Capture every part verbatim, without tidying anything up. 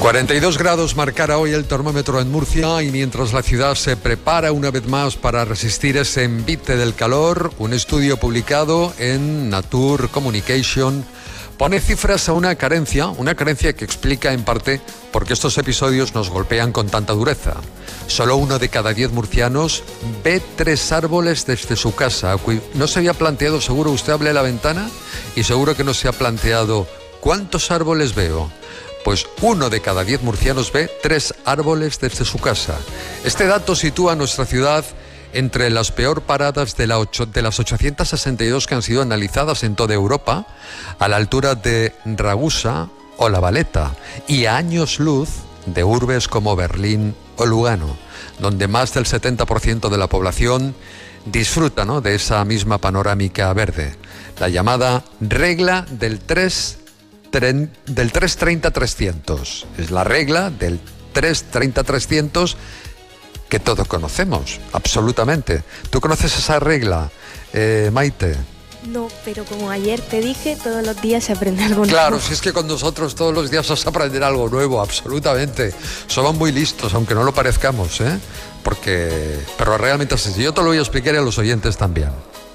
cuarenta y dos grados marcará hoy el termómetro en Murcia, y mientras la ciudad se prepara una vez más para resistir ese envite del calor, un estudio publicado en Nature Communication pone cifras a una carencia, una carencia que explica en parte por qué estos episodios nos golpean con tanta dureza. Solo uno de cada diez murcianos ve tres árboles desde su casa. No se había planteado, seguro usted abre la ventana y seguro que no se ha planteado ¿cuántos árboles veo? Pues uno de cada diez murcianos ve tres árboles desde su casa. Este dato sitúa a nuestra ciudad entre las peor paradas de, la ocho, de las ochocientas sesenta y dos que han sido analizadas en toda Europa, a la altura de Ragusa o La Valeta, y a años luz de urbes como Berlín o Lugano, donde más del setenta por ciento de la población disfruta, ¿no?, de esa misma panorámica verde. La llamada regla del tres del tres treinta trescientos. Es la regla del tres treinta trescientos que todos conocemos, absolutamente. ¿Tú conoces esa regla, eh, Maite? No, pero como ayer te dije, todos los días se aprende algo nuevo. Claro, si es que con nosotros todos los días vas a aprender algo nuevo, absolutamente. Somos muy listos, aunque no lo parezcamos, ¿eh? Porque, pero realmente es así. Yo te lo voy a explicar y a los oyentes también.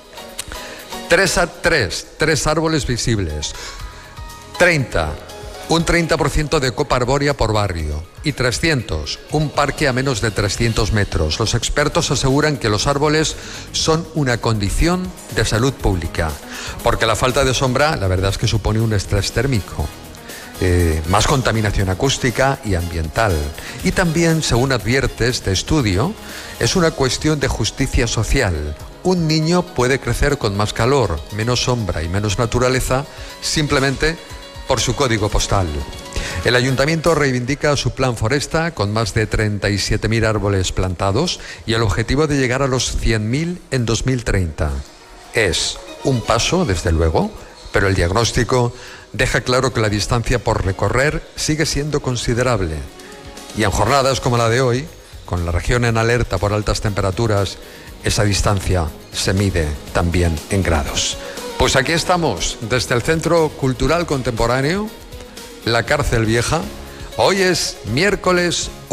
Tres a tres, tres árboles visibles. treinta, un treinta por ciento de copa arbórea por barrio, y trescientos, un parque a menos de trescientos metros. Los expertos aseguran que los árboles son una condición de salud pública, porque la falta de sombra, la verdad es que supone un estrés térmico, eh, más contaminación acústica y ambiental. Y también, según advierte este estudio, es una cuestión de justicia social. Un niño puede crecer con más calor, menos sombra y menos naturaleza simplemente por su código postal. El ayuntamiento reivindica su plan Foresta con más de treinta y siete mil árboles plantados y el objetivo de llegar a los cien mil en dos mil treinta. Es un paso, desde luego, pero el diagnóstico deja claro que la distancia por recorrer sigue siendo considerable. Y en jornadas como la de hoy, con la región en alerta por altas temperaturas, esa distancia se mide también en grados. Pues aquí estamos, desde el Centro Cultural Contemporáneo, la Cárcel Vieja. Hoy es miércoles